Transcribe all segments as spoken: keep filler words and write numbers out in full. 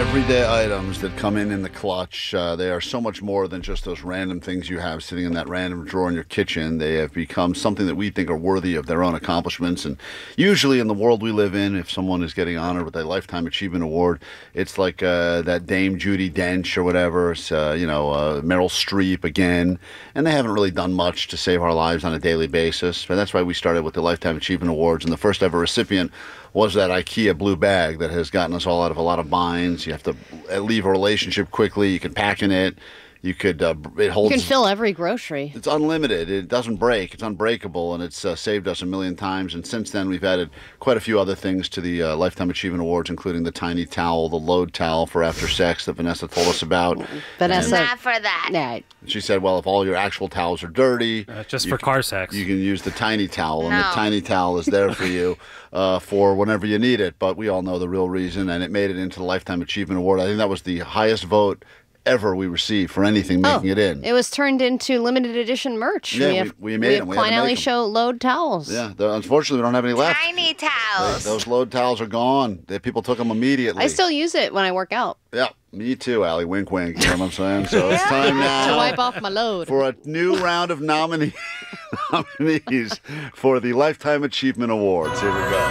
Everyday items that come in in the clutch. Uh, they are so much more than just those random things you have sitting in that random drawer in your kitchen. They have become something that we think are worthy of their own accomplishments. And usually in the world we live in, if someone is getting honored with a Lifetime Achievement Award, it's like uh, that Dame Judi Dench or whatever, it's, uh, you know, uh, Meryl Streep again. And they haven't really done much to save our lives on a daily basis. And that's why we started with the Lifetime Achievement Awards. And the first ever recipient was that IKEA blue bag that has gotten us all out of a lot of binds. You have to leave a relationship quickly. You can pack in it. You could, uh, it holds. You can fill every grocery. It's unlimited. It doesn't break. It's unbreakable, and it's uh, saved us a million times. And since then, we've added quite a few other things to the uh, Lifetime Achievement Awards, including the tiny towel, the load towel for after sex that Vanessa told us about. Vanessa, Not for that. yeah, She said, well, if all your actual towels are dirty, Uh, just you for can- car sex. you can use the tiny towel, and the No. tiny towel is there for you uh, for whenever you need it. But we all know the real reason, and it made it into the Lifetime Achievement Award. I think that was the highest vote ever we received for anything making it in. It was turned into limited edition merch. Yeah, we we- have, we made have them. We had to Klein Alley make 'em. Show load towels. Yeah, the- unfortunately, we don't have any left. Tiny towels. Those load towels are gone. The people took them immediately. I still use it when I work out Yeah, me too, Allie. Wink, wink. You know what I'm saying? So it's time to now wipe off my load. for a new round of nominee- nominees for the Lifetime Achievement Awards. Here we go.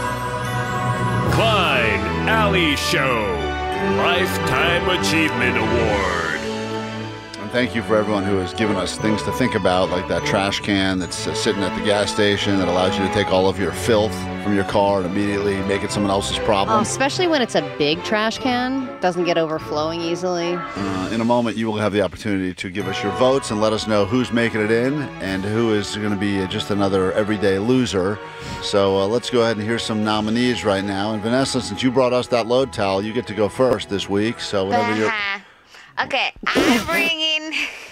Klein Alley Show Lifetime Achievement Award. And thank you for everyone who has given us things to think about, like that trash can that's uh, sitting at the gas station that allows you to take all of your filth from your car and immediately make it someone else's Oh, problem. especially when it's a big trash can. Doesn't get overflowing easily. Uh, in a moment, you will have the opportunity to give us your votes and let us know who's making it in and who is going to be just another everyday loser. So uh, let's go ahead and hear some nominees right now. And Vanessa, since you brought us that load towel, you get to go first this week. So whenever you're... Uh-huh. Okay, I'm bringing,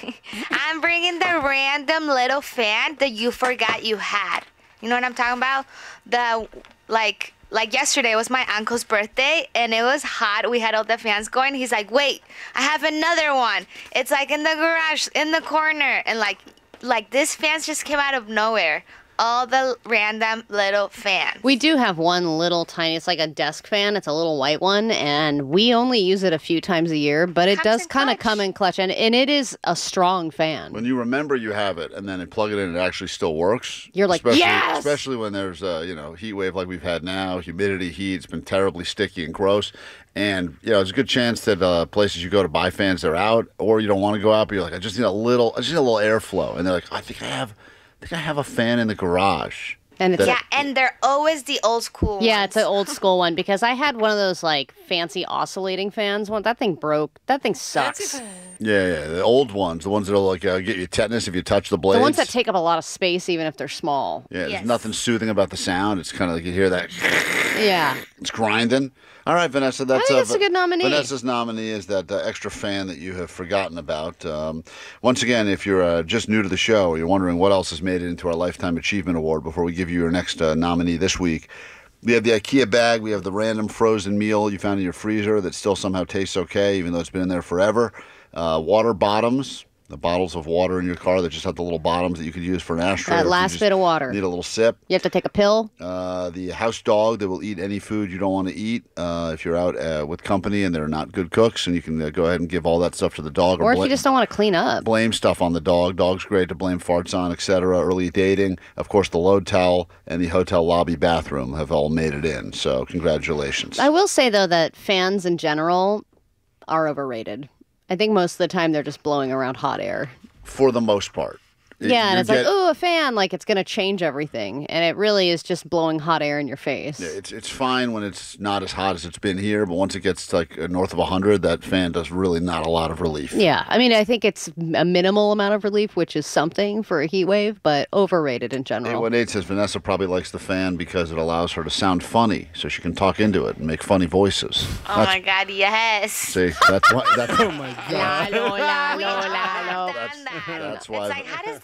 I'm bringing the random little fan that you forgot you had. You know what I'm talking about? The like, like yesterday was my uncle's birthday, and it was hot. We had all the fans going. He's like, "Wait, I have another one. It's like in the garage, in the corner." And like, like this fans just came out of nowhere. All the random little fans. We do have one little tiny, it's like a desk fan. It's a little white one, and we only use it a few times a year, but it Comes does in kind of clutch. come in clutch, and, and it is a strong fan. When you remember you have it and then you plug it in, it actually still works. You're like, especially, yes! Especially when there's a you know heat wave like we've had now, humidity, heat. It's been terribly sticky and gross. And you know, there's a good chance that uh, places you go to buy fans, they're out, or you don't want to go out, but you're like, I just need a little, I just need a little airflow. And they're like, I think I have, I think I have a fan in the garage. And it's Yeah, and they're always the old school Yeah, ones. it's an old school one because I had one of those like fancy oscillating fans. One that thing broke. That thing sucks. Yeah, yeah, the old ones, the ones that'll like uh, get you tetanus if you touch the blades. The ones that take up a lot of space, even if they're small. Yeah, there's Yes. nothing soothing about the sound. It's kind of like you hear that. Yeah. It's grinding. All right, Vanessa, that's, think uh, that's a good nominee. Vanessa's nominee is that uh, extra fan that you have forgotten about. Um, once again, if you're uh, just new to the show or you're wondering what else has made it into our Lifetime Achievement Award before we give you your next uh, nominee this week, we have the IKEA bag. We have the random frozen meal you found in your freezer that still somehow tastes okay, even though it's been in there forever. Uh, water bottoms. The bottles of water in your car that just have the little bottoms that you could use for an ashtray. That or if you last just bit of water. Need a little sip. You have to take a pill. Uh, the house dog that will eat any food you don't want to eat uh, if you're out uh, with company and they're not good cooks, and you can uh, go ahead and give all that stuff to the dog. Or if bla- you just don't want to clean up. blame stuff on the dog. Dog's great to blame farts on, et cetera. Early dating. Of course, the load towel and the hotel lobby bathroom have all made it in. So congratulations. I will say, though, that fans in general are overrated. I think most of the time they're just blowing around hot air. For the most part. It- Yeah, and you it's get- like, ooh, a fan, like it's going to change everything. And it really is just blowing hot air in your face. Yeah, it's it's fine when it's not as hot as it's been here, but once it gets to like uh, north of one hundred, that fan does really not a lot of relief. Yeah, I mean, I think it's a minimal amount of relief, which is something for a heat wave, but overrated in Hey, general. what Nate says, Vanessa probably likes the fan because it allows her to sound funny, so she can talk into it and make funny voices. Oh my God, yes. See, that's why. That's, La, lo, la, lo, la, lo. I've done that. that's why- It's like, how does this happen?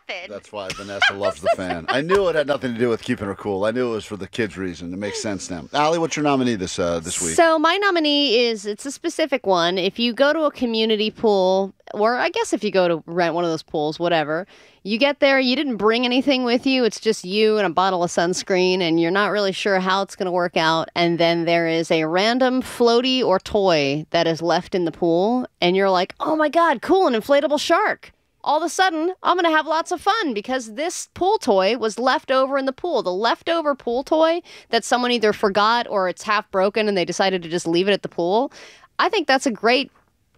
it. That's why Vanessa loves the fan. I knew it had nothing to do with keeping her cool. I knew it was for the kids' reason. It makes sense now. Allie, what's your nominee this uh, this week? So my nominee is, it's a specific one. If you go to a community pool, or I guess if you go to rent one of those pools, whatever, you get there, you didn't bring anything with you. It's just you and a bottle of sunscreen, and you're not really sure how it's going to work out. And then there is a random floaty or toy that is left in the pool, and you're like, oh my God, cool, an inflatable shark. All of a sudden, I'm going to have lots of fun because this pool toy was left over in the pool. The leftover pool toy that someone either forgot or it's half broken and they decided to just leave it at the pool. I think that's a great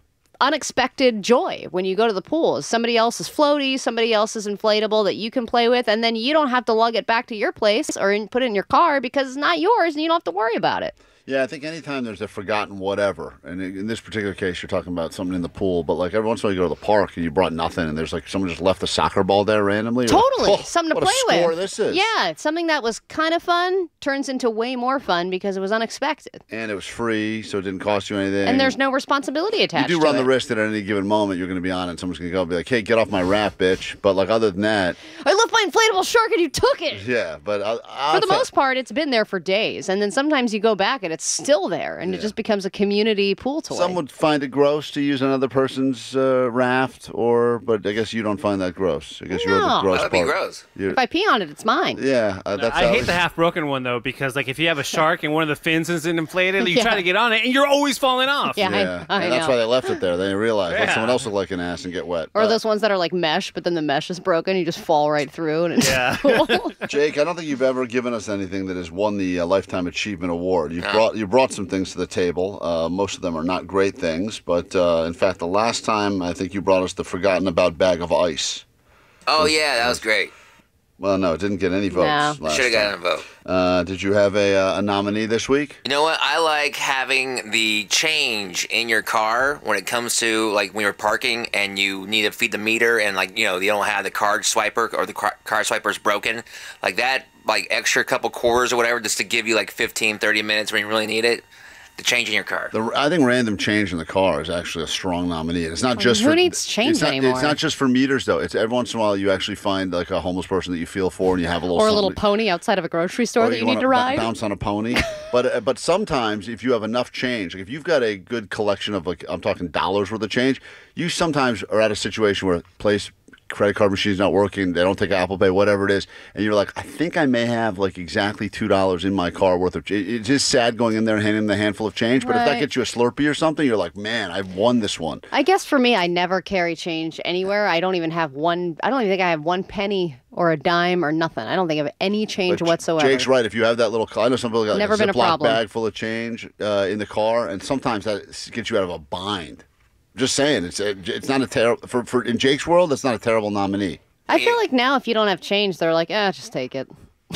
unexpected joy when you go to the pool. Somebody else's floaty, somebody else's inflatable that you can play with, and then you don't have to lug it back to your place or in, put it in your car because it's not yours and you don't have to worry about it. Yeah, I think anytime there's a forgotten whatever, and in this particular case, you're talking about something in the pool, but like every once in a while you go to the park and you brought nothing, and there's like someone just left a soccer ball there randomly. Totally. Like, oh, something to what play a score with. This is. Yeah, something that was kind of fun turns into way more fun because it was unexpected. And it was free, so it didn't cost you anything. And there's no responsibility attached You do to run it. the risk that at any given moment you're going to be on it and someone's going to go and be like, hey, get off my raft, bitch. But like other than that, I left my inflatable shark and you took it. yeah. But I, I For the most part, it's been there for days. And then sometimes you go back and it's still there. And Yeah. it just becomes a community pool toy. some would find it gross to use another person's uh, raft, or but I guess you don't find that gross. I guess you're the No. gross That would be part. gross. You're- If I pee on it, it's mine. yeah, uh, that's I how hate the half broken one though, because like if you have a shark and one of the fins isn't inflated, you Yeah. try to get on it and you're always falling off. Yeah, Yeah, I, I and know. that's why they left it there. They didn't realize let Yeah. someone else look like an ass and get wet. Or Uh, those ones that are like mesh, but then the mesh is broken. You just fall right through, and it's Yeah. cool. Jake, I don't think you've ever given us anything that has won the uh, Lifetime Achievement Award. You've brought you brought some things to the table. Uh, most of them are not great things, but uh, in fact, the last time I think you brought us the forgotten about bag of ice. Oh yeah, that was great. Well, no, it didn't get any votes. No. last Should have time. gotten a vote. Uh, did you have a, uh, a nominee this week? You know what? I like having the change in your car when it comes to like when you're parking and you need to feed the meter and like you know you don't have the card swiper or the car, card swiper's broken. Like that, like extra couple quarters or whatever, just to give you like fifteen, thirty minutes when you really need it. The change in your car. The, I think random change in the car is actually a strong nominee. It's not just who for, needs change it's not, anymore? It's not just for meters though. It's every once in a while you actually find like a homeless person that you feel for, and you have a little Or a little something- pony outside of a grocery store or that you wanna need to ride. b- bounce on a pony. but uh, but sometimes if you have enough change, like if you've got a good collection of like I'm talking dollars worth of change, you sometimes are at a situation where a place credit card machine's not working, they don't take Apple Pay, whatever it is, and you're like, I think I may have like exactly two dollars in my car worth of change. It's just sad going in there and handing them the handful of change, but if that Right. gets you a Slurpee or something, you're like, man, I've won this one. I guess for me, I never carry change anywhere. I don't even have one. I don't even think I have one penny or a dime or nothing. I don't think I have any change But whatsoever. Jake's right. If you have that little, I know some people got like Never a been a Ziploc problem. bag full of change uh, in the car, and sometimes that gets you out of a bind. Just saying, it's it's not a terrible for, for in Jake's world. That's not a terrible nominee. I feel like now if you don't have change, they're like, eh, just take it.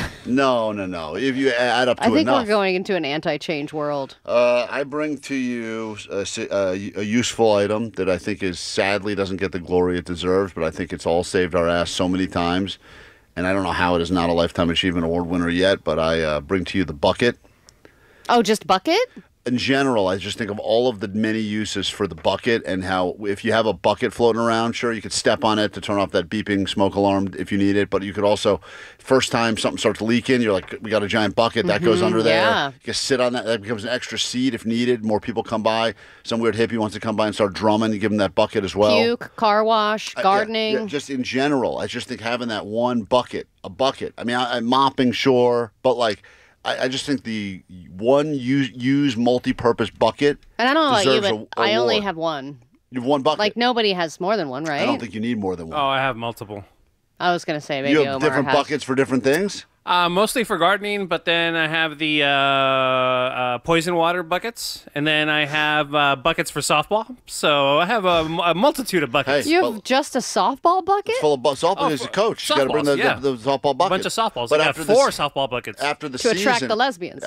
No, no, no. If you add up to I think enough, we're going into an anti-change world. Uh, I bring to you a, si- a, a useful item that I think is sadly doesn't get the glory it deserves, but I think it's all saved our ass so many times, and I don't know how it is not a Lifetime Achievement Award winner yet. But I uh, bring to you the bucket. Oh, just bucket? In general, I just think of all of the many uses for the bucket and how if you have a bucket floating around, sure, you could step on it to turn off that beeping smoke alarm if you need it. But you could also, first time something starts leaking, you're like, we got a giant bucket that goes under there. yeah. You can sit on that. That becomes an extra seat if needed. More people come by. Some weird hippie wants to come by and start drumming. You give them that bucket as well. Puke, car wash, Uh, yeah, gardening. yeah, just in general, I just think having that one bucket, a bucket. I mean, I, I'm mopping, sure, but like, I, I just think the one use, use multi-purpose bucket. and I don't know about you, deserves but a- I only award. have one. You have one bucket. Like, nobody has more than one, right? I don't think you need more than one. Oh, I have multiple. I was going to say, maybe you have Omar different has. buckets for different things. Uh, mostly for gardening, but then I have the uh, uh, poison water buckets, and then I have uh, buckets for softball. So I have a, a multitude of buckets. Hey. You Well- have just a softball bucket? It's full of bu- softball. Oh, as a for- coach, you got to bring the, softballs, yeah. the, the softball A bucket. bunch of softballs. But I got after four this, softball buckets. after the to season, attract the lesbians.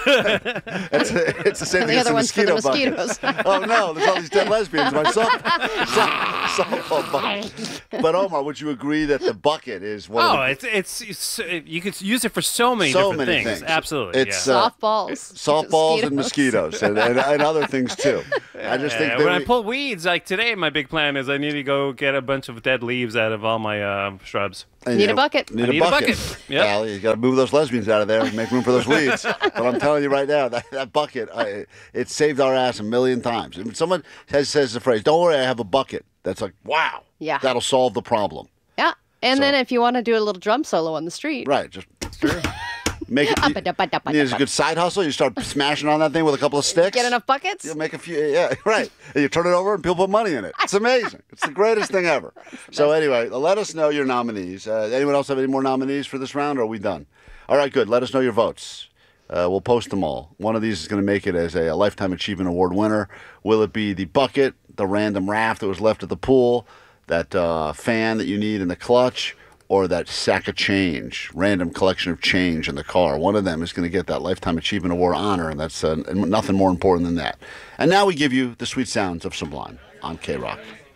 it's, it's the same And thing the as other the one's for the mosquito mosquitoes. bucket. Oh no, there's all these dead lesbians. My soft, soft, softball bucket. But Omar, would you agree that the bucket is one Oh, of the it's, it's it's you could use it for so many So different many things. things. Absolutely. It's, yeah. uh, Softballs. Softballs and mosquitoes and, and, and other things too. I just think Yeah, that when I we- pull weeds, like today, my big plan is I need to go get a bunch of dead leaves out of all my uh, shrubs. and Need you a bucket. Need, I a, need a bucket. bucket. Yep. Well, you got to move those lesbians out of there and make room for those weeds. But I'm telling you right now, that, that bucket, I, it saved our ass a million times. If someone has, says the phrase, "Don't worry, I have a bucket," that's like, wow, Yeah. that'll solve the problem. Yeah. And So- then if you want to do a little drum solo on the street. Right, just make it. You, need a good side hustle. You start smashing on that thing with a couple of sticks. Get enough buckets? You'll make a few, yeah, right. And you turn it over and people put money in it. It's amazing. It's the greatest thing ever. So anyway, let us know your nominees. Uh, anyone else have any more nominees for this round, or are we done? All right, good. Let us know your votes. Uh, we'll post them all. One of these is going to make it as a, a Lifetime Achievement Award winner. Will it be the bucket, the random raft that was left at the pool, that uh, fan that you need in the clutch, or that sack of change, random collection of change in the car? One of them is going to get that Lifetime Achievement Award honor, and that's uh, nothing more important than that. And now we give you the sweet sounds of Sublime on K-Rock.